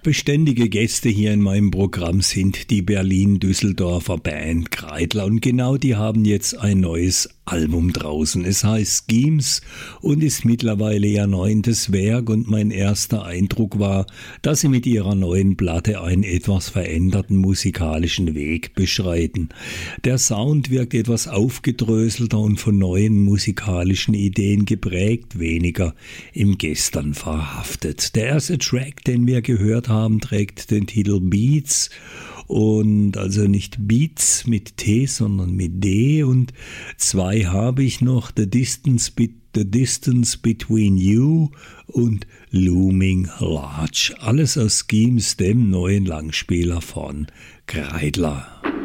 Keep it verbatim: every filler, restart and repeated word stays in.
Beständige Gäste hier in meinem Programm sind die Berlin-Düsseldorfer Band Kreidler und genau die haben jetzt ein neues Album draußen. Es heißt Schemes und ist mittlerweile ihr neuntes Werk und mein erster Eindruck war, dass sie mit ihrer neuen Platte einen etwas veränderten musikalischen Weg beschreiten. Der Sound wirkt etwas aufgedröselter und von neuen musikalischen Ideen geprägt, weniger im Gestern verhaftet. Der erste Track, den wir gehört haben, trägt den Titel Beats und also nicht Beats mit T, sondern mit D und zwei habe ich noch, The Distance, Be- The Distance Between You und Looming Large. Alles aus Schemes, dem neuen Langspieler von Kreidler.